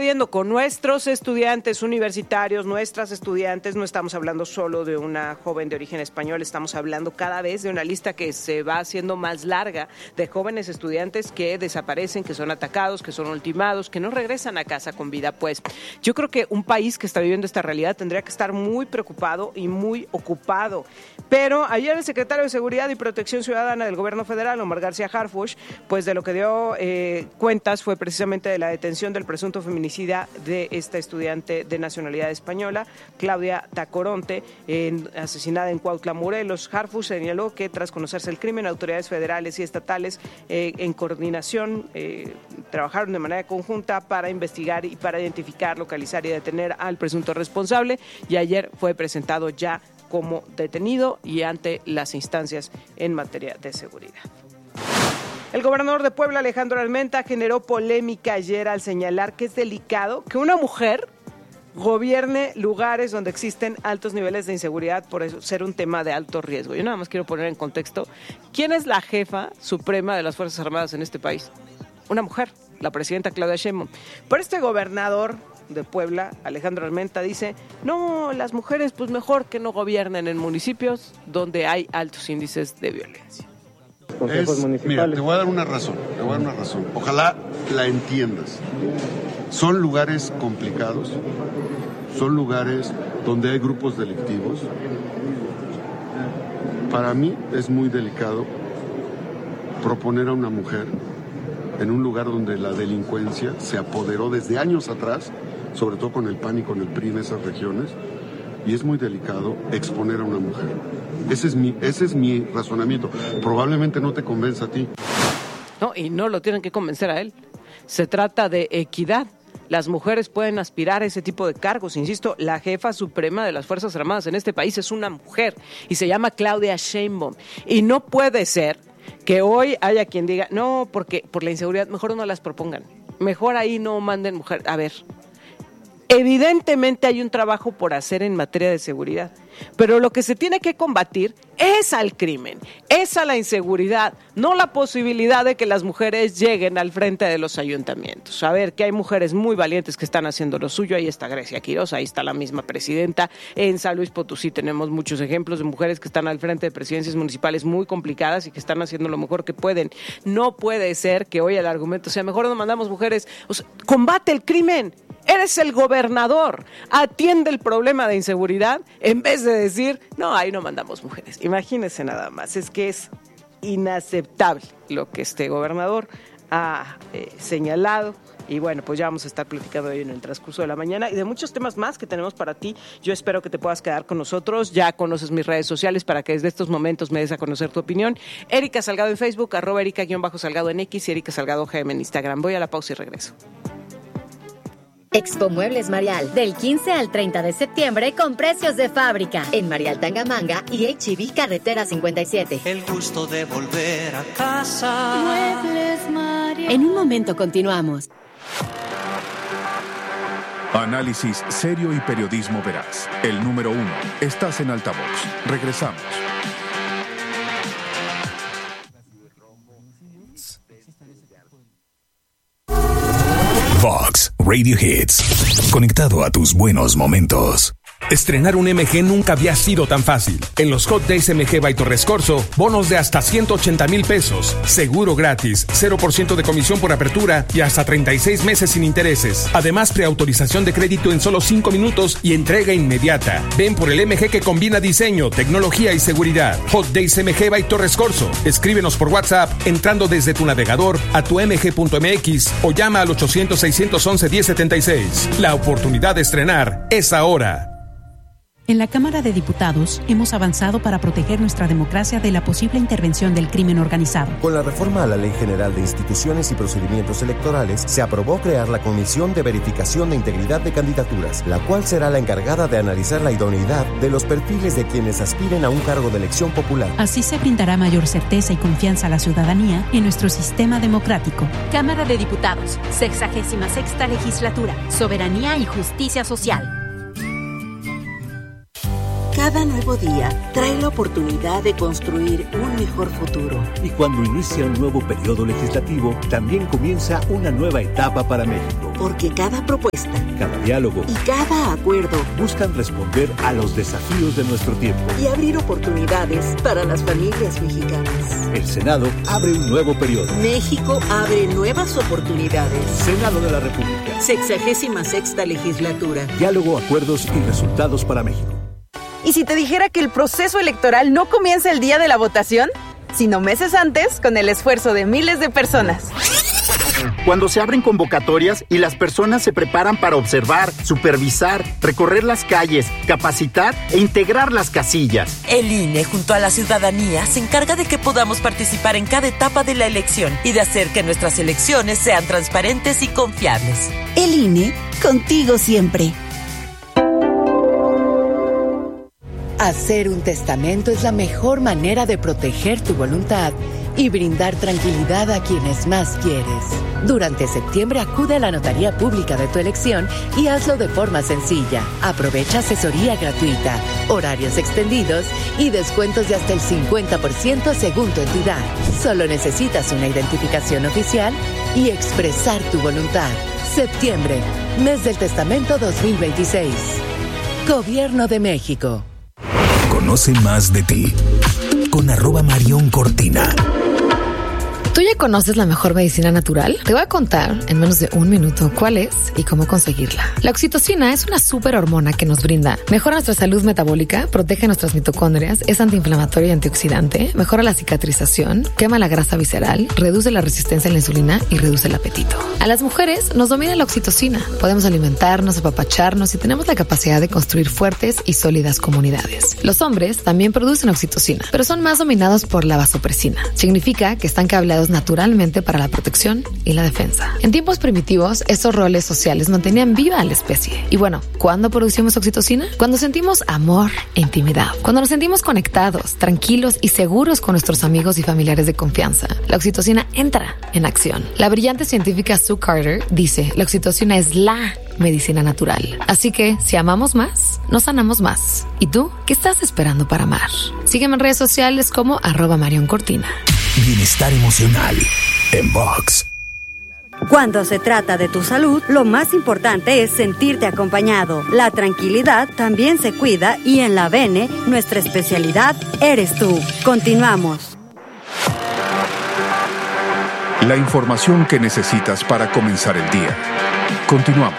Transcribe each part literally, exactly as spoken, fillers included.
sucediendo con nuestros estudiantes universitarios, nuestras estudiantes. No estamos hablando solo de una joven de origen español, estamos hablando cada vez de una lista que se va haciendo más larga de jóvenes estudiantes que desaparecen, que son atacados, que son ultimados, que no regresan a casa con vida. Pues yo creo que un país que está viviendo esta realidad tendría que estar muy preocupado y muy ocupado. Pero ayer el secretario de Seguridad y Protección Ciudadana del Gobierno Federal, Omar García Harfuch, pues de lo que dio eh, cuentas fue precisamente de la detención del presunto feminicida de esta estudiante de nacionalidad española, Claudia Tacoronte, en, asesinada en Cuautla, Morelos. Harfuch señaló que tras conocerse el crimen, autoridades federales y estatales eh, en coordinación eh, trabajaron de manera conjunta para investigar y para identificar, localizar y detener al presunto responsable, y ayer fue presentado ya como detenido y ante las instancias en materia de seguridad. El gobernador de Puebla, Alejandro Armenta, generó polémica ayer al señalar que es delicado que una mujer gobierne lugares donde existen altos niveles de inseguridad, por eso ser un tema de alto riesgo. Yo nada más quiero poner en contexto, ¿quién es la jefa suprema de las Fuerzas Armadas en este país? Una mujer, la presidenta Claudia Sheinbaum. Pero este gobernador de Puebla, Alejandro Armenta, dice, no, las mujeres pues mejor que no gobiernen en municipios donde hay altos índices de violencia. Es, mira, te voy a dar una razón, te voy a dar una razón. Ojalá la entiendas. Son lugares complicados, son lugares donde hay grupos delictivos. Para mí es muy delicado proponer a una mujer en un lugar donde la delincuencia se apoderó desde años atrás, sobre todo con el P A N y con el P R I en esas regiones, y es muy delicado exponer a una mujer. Ese es mi, ese es mi razonamiento. Probablemente no te convenza a ti. No, y no lo tienen que convencer a él. Se trata de equidad. Las mujeres pueden aspirar a ese tipo de cargos. Insisto, la jefa suprema de las Fuerzas Armadas en este país es una mujer y se llama Claudia Sheinbaum. Y no puede ser que hoy haya quien diga, no, porque por la inseguridad, mejor no las propongan. Mejor ahí no manden mujeres. A ver, evidentemente hay un trabajo por hacer en materia de seguridad, pero lo que se tiene que combatir es al crimen, es a la inseguridad, no la posibilidad de que las mujeres lleguen al frente de los ayuntamientos. A ver, que hay mujeres muy valientes que están haciendo lo suyo. Ahí está Grecia Quiroz, ahí está la misma presidenta. En San Luis Potosí tenemos muchos ejemplos de mujeres que están al frente de presidencias municipales muy complicadas y que están haciendo lo mejor que pueden. No puede ser que hoy el argumento sea, mejor no mandamos mujeres. O sea, combate el crimen. Eres el gobernador, atiende el problema de inseguridad en vez de decir, no, ahí no mandamos mujeres. Imagínense nada más, es que es inaceptable lo que este gobernador ha eh, señalado. Y bueno, pues ya vamos a estar platicando hoy en el transcurso de la mañana y de muchos temas más que tenemos para ti. Yo espero que te puedas quedar con nosotros. Ya conoces mis redes sociales para que desde estos momentos me des a conocer tu opinión. Erika Salgado en Facebook, arroba Erika-Salgado en X y Erika Salgado G M en Instagram. Voy a la pausa y regreso. Expo Muebles Marial, del quince al treinta de septiembre con precios de fábrica. En Marial Tangamanga y H E B Carretera cincuenta y siete. El gusto de volver a casa. Muebles Marial. En un momento continuamos. Análisis serio y periodismo veraz. El número uno. Estás en altavoz. Regresamos. Vox Radio Hits. Conectado a tus buenos momentos. Estrenar un M G nunca había sido tan fácil. En los Hot Days M G by Torres Corso, bonos de hasta ciento ochenta mil pesos, seguro gratis, cero por ciento de comisión por apertura y hasta treinta y seis meses sin intereses. Además, preautorización de crédito en solo cinco minutos y entrega inmediata. Ven por el M G que combina diseño, tecnología y seguridad. Hot Days M G by Torres Corso. Escríbenos por WhatsApp entrando desde tu navegador a tu m g punto m x o llama al ochocientos, seiscientos once, diez setenta y seis. La oportunidad de estrenar es ahora. En la Cámara de Diputados hemos avanzado para proteger nuestra democracia de la posible intervención del crimen organizado. Con la reforma a la Ley General de Instituciones y Procedimientos Electorales, se aprobó crear la Comisión de Verificación de Integridad de Candidaturas, la cual será la encargada de analizar la idoneidad de los perfiles de quienes aspiren a un cargo de elección popular. Así se brindará mayor certeza y confianza a la ciudadanía en nuestro sistema democrático. Cámara de Diputados, sexagésima sexta legislatura, soberanía y justicia social. Cada nuevo día trae la oportunidad de construir un mejor futuro. Y cuando inicia un nuevo periodo legislativo, también comienza una nueva etapa para México. Porque cada propuesta, cada diálogo y cada acuerdo buscan responder a los desafíos de nuestro tiempo y abrir oportunidades para las familias mexicanas. El Senado abre un nuevo periodo. México abre nuevas oportunidades. Senado de la República. Sexagésima sexta legislatura. Diálogo, acuerdos y resultados para México. ¿Y si te dijera que el proceso electoral no comienza el día de la votación, sino meses antes con el esfuerzo de miles de personas? Cuando se abren convocatorias y las personas se preparan para observar, supervisar, recorrer las calles, capacitar e integrar las casillas. El I N E, junto a la ciudadanía, se encarga de que podamos participar en cada etapa de la elección y de hacer que nuestras elecciones sean transparentes y confiables. El I N E, contigo siempre. Hacer un testamento es la mejor manera de proteger tu voluntad y brindar tranquilidad a quienes más quieres. Durante septiembre acude a la notaría pública de tu elección y hazlo de forma sencilla. Aprovecha asesoría gratuita, horarios extendidos y descuentos de hasta el cincuenta por ciento según tu entidad. Solo necesitas una identificación oficial y expresar tu voluntad. Septiembre, mes del testamento dos mil veintiséis. Gobierno de México. Conoce más de ti con arroba Marión Cortina. ¿Tú ya conoces la mejor medicina natural? Te voy a contar en menos de un minuto cuál es y cómo conseguirla. La oxitocina es una superhormona que nos brinda. Mejora nuestra salud metabólica, protege nuestras mitocondrias, es antiinflamatorio y antioxidante, mejora la cicatrización, quema la grasa visceral, reduce la resistencia a la insulina y reduce el apetito. A las mujeres nos domina la oxitocina. Podemos alimentarnos, apapacharnos y tenemos la capacidad de construir fuertes y sólidas comunidades. Los hombres también producen oxitocina, pero son más dominados por la vasopresina. Significa que están cableados naturalmente para la protección y la defensa. En tiempos primitivos, estos roles sociales mantenían viva a la especie. Y bueno, ¿cuándo producimos oxitocina? Cuando sentimos amor e intimidad. Cuando nos sentimos conectados, tranquilos y seguros con nuestros amigos y familiares de confianza. La oxitocina entra en acción. La brillante científica Sue Carter dice, la oxitocina es la medicina natural. Así que, si amamos más, nos sanamos más. ¿Y tú? ¿Qué estás esperando para amar? Sígueme en redes sociales como arroba Marión Cortina. Bienestar emocional en Vox. Cuando se trata de tu salud, lo más importante es sentirte acompañado. La tranquilidad también se cuida y en la B N E, nuestra especialidad eres tú. Continuamos. La información que necesitas para comenzar el día. Continuamos.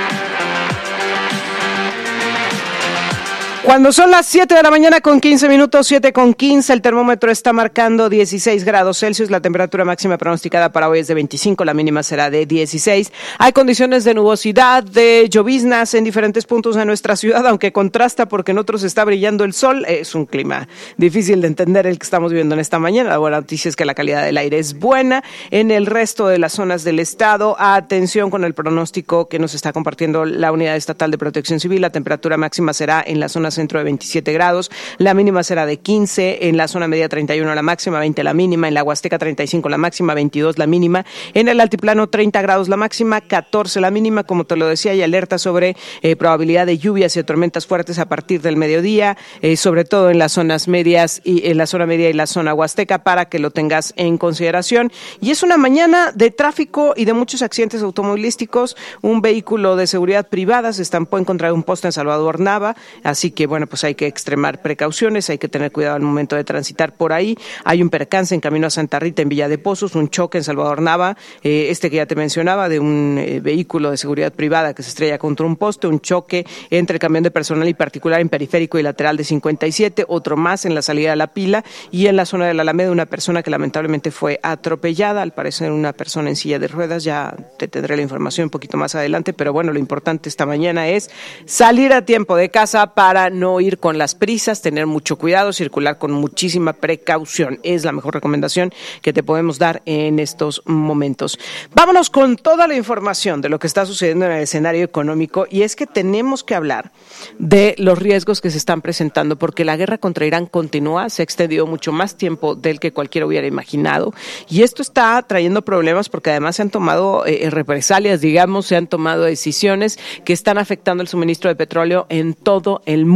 Cuando son las siete de la mañana con quince minutos, siete con quince, el termómetro está marcando dieciséis grados Celsius, la temperatura máxima pronosticada para hoy es de veinticinco, la mínima será de dieciséis. Hay condiciones de nubosidad, de lloviznas en diferentes puntos de nuestra ciudad, aunque contrasta porque en otros está brillando el sol. Es un clima difícil de entender el que estamos viviendo en esta mañana. La buena noticia es que la calidad del aire es buena. En el resto de las zonas del estado, atención con el pronóstico que nos está compartiendo la Unidad Estatal de Protección Civil. La temperatura máxima será en la zona centro de veintisiete grados, la mínima será de quince, en la zona media treinta y uno la máxima, veinte la mínima, en la Huasteca treinta y cinco la máxima, veintidós la mínima, en el altiplano treinta grados la máxima, catorce la mínima, como te lo decía, hay alerta sobre eh, probabilidad de lluvias y de tormentas fuertes a partir del mediodía, eh, sobre todo en las zonas medias y en la zona media y la zona Huasteca, para que lo tengas en consideración. Y es una mañana de tráfico y de muchos accidentes automovilísticos. Un vehículo de seguridad privada se estampó en contra de un poste en Salvador Nava, así que bueno, pues hay que extremar precauciones, hay que tener cuidado al momento de transitar por ahí. Hay un percance en camino a Santa Rita en Villa de Pozos, un choque en Salvador Nava, eh, este que ya te mencionaba, de un eh, vehículo de seguridad privada que se estrella contra un poste, un choque entre el camión de personal y particular en periférico y lateral de cincuenta y siete, otro más en la salida de la Pila y en la zona de la Alameda, una persona que lamentablemente fue atropellada, al parecer una persona en silla de ruedas. Ya te tendré la información un poquito más adelante, pero bueno, lo importante esta mañana es salir a tiempo de casa para no ir con las prisas, tener mucho cuidado, circular con muchísima precaución. Es la mejor recomendación que te podemos dar en estos momentos. Vámonos con toda la información de lo que está sucediendo en el escenario económico, y es que tenemos que hablar de los riesgos que se están presentando, porque la guerra contra Irán continúa, se ha extendido mucho más tiempo del que cualquiera hubiera imaginado, y esto está trayendo problemas porque además se han tomado eh, represalias, digamos, se han tomado decisiones que están afectando el suministro de petróleo en todo el mundo.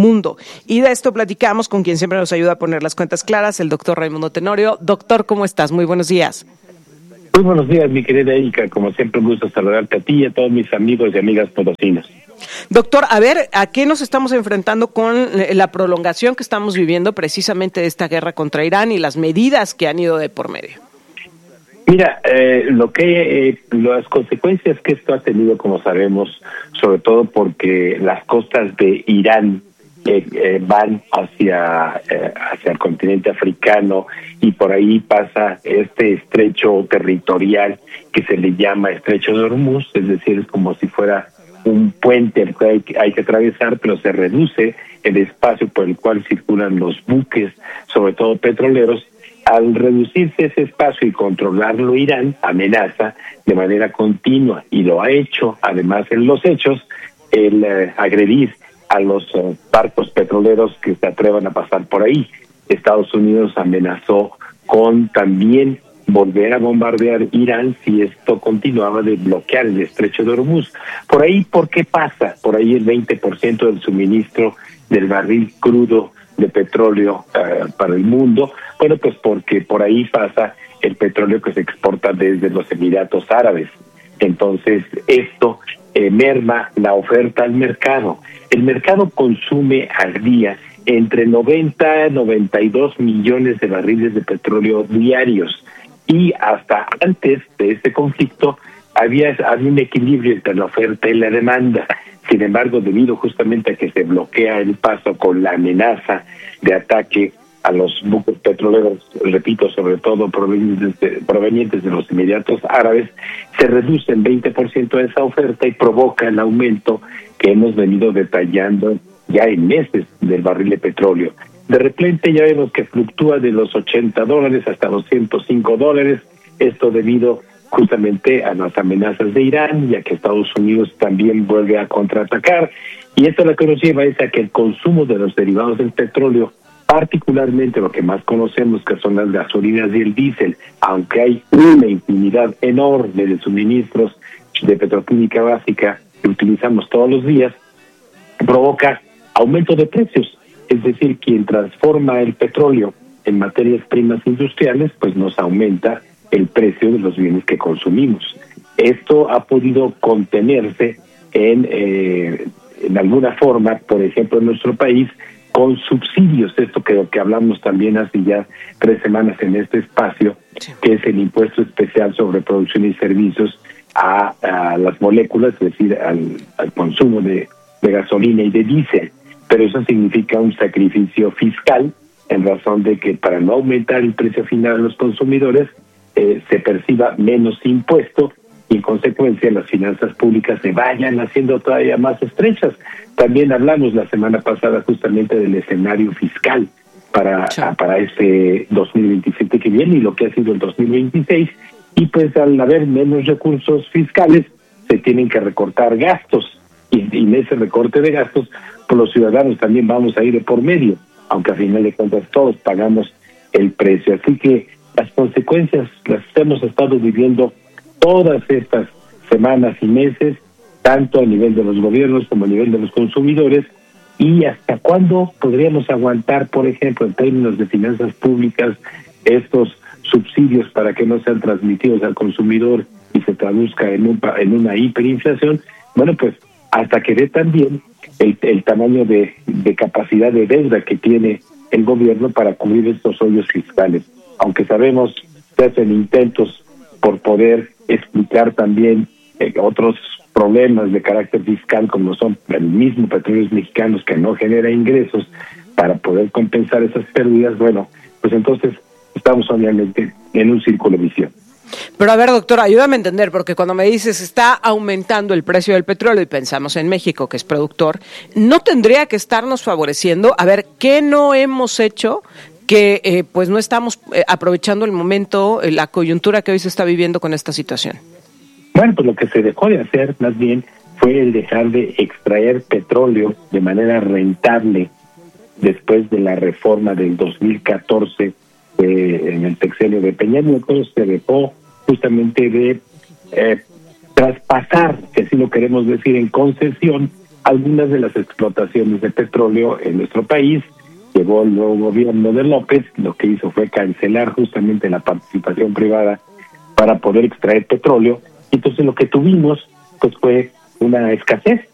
mundo. Y de esto platicamos con quien siempre nos ayuda a poner las cuentas claras, el doctor Raimundo Tenorio. Doctor, ¿cómo estás? Muy buenos días. Muy buenos días, mi querida Erika. Como siempre, un gusto saludarte a ti y a todos mis amigos y amigas potosinas. Doctor, a ver, ¿a qué nos estamos enfrentando con la prolongación que estamos viviendo precisamente de esta guerra contra Irán y las medidas que han ido de por medio? Mira, eh, lo que eh, las consecuencias que esto ha tenido, como sabemos, sobre todo porque las costas de Irán eh, eh, van hacia eh, hacia el continente africano y por ahí pasa este estrecho territorial que se le llama Estrecho de Hormuz, es decir, es como si fuera un puente el que hay, hay que atravesar, pero se reduce el espacio por el cual circulan los buques, sobre todo petroleros. Al reducirse ese espacio y controlarlo, Irán amenaza de manera continua, y lo ha hecho, además en los hechos, el eh, agredir a los uh, barcos petroleros que se atrevan a pasar por ahí. Estados Unidos amenazó con también volver a bombardear Irán si esto continuaba de bloquear el estrecho de Hormuz. Por ahí, ¿por qué pasa? Por ahí el veinte por ciento del suministro del barril crudo de petróleo uh, para el mundo. Bueno, pues porque por ahí pasa el petróleo que se exporta desde los Emiratos Árabes. Entonces, esto eh, merma la oferta al mercado. El mercado consume al día entre noventa a noventa y dos millones de barriles de petróleo diarios. Y hasta antes de este conflicto había, había un equilibrio entre la oferta y la demanda. Sin embargo, debido justamente a que se bloquea el paso con la amenaza de ataque a los buques petroleros, repito, sobre todo provenientes de, provenientes de los Emiratos Árabes, se reduce el veinte por ciento de esa oferta y provoca el aumento que hemos venido detallando ya en meses del barril de petróleo. De repente ya vemos que fluctúa de los ochenta dólares hasta los ciento cinco dólares, esto debido justamente a las amenazas de Irán, ya que Estados Unidos también vuelve a contraatacar, y esto lo que nos lleva es a que el consumo de los derivados del petróleo, particularmente lo que más conocemos que son las gasolinas y el diésel, aunque hay una infinidad enorme de suministros de petroquímica básica que utilizamos todos los días, provoca aumento de precios. Es decir, quien transforma el petróleo en materias primas industriales, pues nos aumenta el precio de los bienes que consumimos. Esto ha podido contenerse en, eh, en alguna forma, por ejemplo, en nuestro país, con subsidios, esto que, que hablamos también hace ya tres semanas en este espacio, sí, que es el impuesto especial sobre producción y servicios a, a las moléculas, es decir, al, al consumo de, de gasolina y de diésel. Pero eso significa un sacrificio fiscal en razón de que para no aumentar el precio final a los consumidores eh, se perciba menos impuesto y en consecuencia las finanzas públicas se vayan haciendo todavía más estrechas. También hablamos la semana pasada justamente del escenario fiscal para, para este dos mil veintisiete que viene y lo que ha sido el dos mil veintiséis, y pues al haber menos recursos fiscales se tienen que recortar gastos, y, y en ese recorte de gastos pues los ciudadanos también vamos a ir de por medio, aunque a final de cuentas todos pagamos el precio. Así que las consecuencias las hemos estado viviendo todas estas semanas y meses, tanto a nivel de los gobiernos como a nivel de los consumidores. ¿Y hasta cuándo podríamos aguantar, por ejemplo, en términos de finanzas públicas, estos subsidios para que no sean transmitidos al consumidor y se traduzca en, un, en una hiperinflación? Bueno, pues hasta que dé también el, el tamaño de, de capacidad de deuda que tiene el gobierno para cubrir estos hoyos fiscales. Aunque sabemos que hacen intentos por poder explicar también eh, otros problemas de carácter fiscal, como son el mismo Petróleos Mexicanos, que no genera ingresos para poder compensar esas pérdidas, bueno, pues entonces estamos obviamente en un círculo vicioso. Pero a ver, doctor, ayúdame a entender, porque cuando me dices está aumentando el precio del petróleo y pensamos en México, que es productor, ¿no tendría que estarnos favoreciendo? A ver, ¿qué no hemos hecho que eh, pues no estamos eh, aprovechando el momento, eh, la coyuntura que hoy se está viviendo con esta situación? Bueno, pues lo que se dejó de hacer más bien fue el dejar de extraer petróleo de manera rentable después de la reforma del dos mil catorce eh, en el sexenio de Peña Nieto. Se dejó justamente de eh, traspasar, que así lo queremos decir, en concesión algunas de las explotaciones de petróleo en nuestro país. Llegó el nuevo gobierno de López, lo que hizo fue cancelar justamente la participación privada para poder extraer petróleo, y entonces lo que tuvimos pues fue una escasez,